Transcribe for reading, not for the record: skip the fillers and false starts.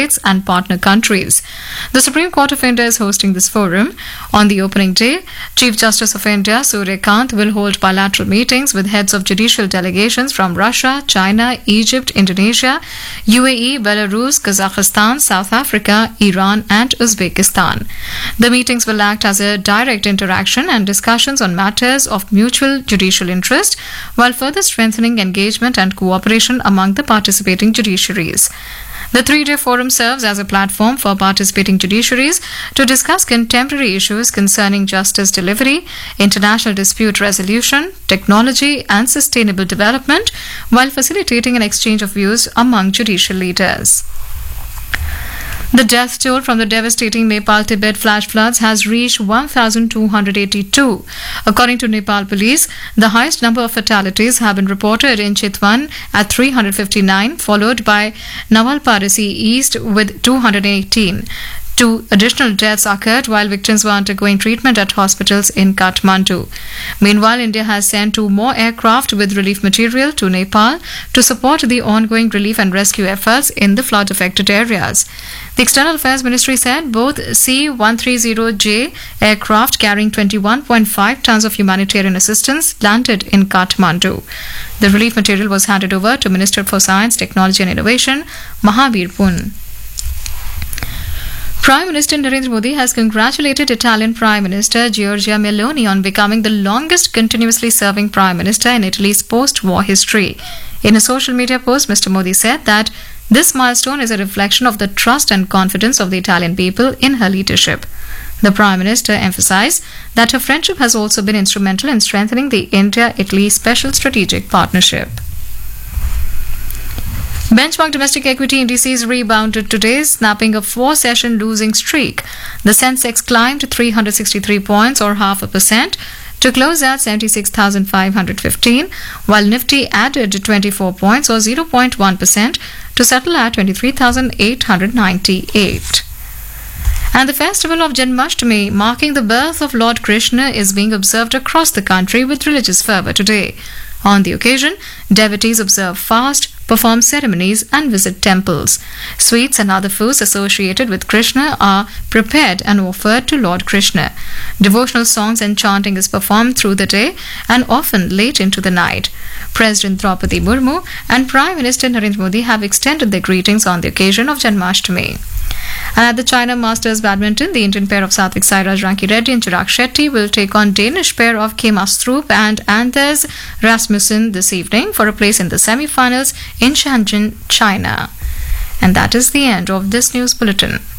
states and partner countries. The Supreme Court of India is hosting this forum. On the opening day, Chief Justice of India, Surya Kant, will hold bilateral meetings with heads of judicial delegations from Russia, China, Egypt, Indonesia, UAE, Belarus, Kazakhstan, South Africa, Iran, and Uzbekistan. The meetings will act as a direct interaction and discussions on matters of mutual judicial interest, while further strengthening engagement and cooperation among the participating judiciaries. The three-day forum serves as a platform for participating judiciaries to discuss contemporary issues concerning justice delivery, international dispute resolution, technology, and sustainable development, while facilitating an exchange of views among judicial leaders. The death toll from the devastating Nepal-Tibet flash floods has reached 1,282. According to Nepal police, the highest number of fatalities have been reported in Chitwan at 359, followed by Nawalparasi East with 218. 2 additional deaths occurred while victims were undergoing treatment at hospitals in Kathmandu. Meanwhile, India has sent 2 more aircraft with relief material to Nepal to support the ongoing relief and rescue efforts in the flood-affected areas. The External Affairs Ministry said both C-130J aircraft carrying 21.5 tons of humanitarian assistance landed in Kathmandu. The relief material was handed over to Minister for Science, Technology and Innovation, Mahavir Pun. Prime Minister Narendra Modi has congratulated Italian Prime Minister Giorgia Meloni on becoming the longest continuously serving Prime Minister in Italy's post-war history. In a social media post, Mr. Modi said that this milestone is a reflection of the trust and confidence of the Italian people in her leadership. The Prime Minister emphasized that her friendship has also been instrumental in strengthening the India-Italy Special Strategic Partnership. Benchmark domestic equity indices rebounded today, snapping a 4-session losing streak. The Sensex climbed 363 points or 0.5% to close at 76,515, while Nifty added 24 points or 0.1% to settle at 23,898. And the festival of Janmashtami, marking the birth of Lord Krishna, is being observed across the country with religious fervour today. On the occasion, devotees observe fast, perform ceremonies and visit temples. Sweets and other foods associated with Krishna are prepared and offered to Lord Krishna. Devotional songs and chanting is performed through the day and often late into the night. President Draupadi Murmu and Prime Minister Narendra Modi have extended their greetings on the occasion of Janmashtami. And at the China Masters Badminton, the Indian pair of Satvik Sairaj Ranki Reddy and Chirag Shetty will take on Danish pair of Kim Astrup and Anders Rasmussen this evening for a place in the semi-finals in Shenzhen, China. And that is the end of this news bulletin.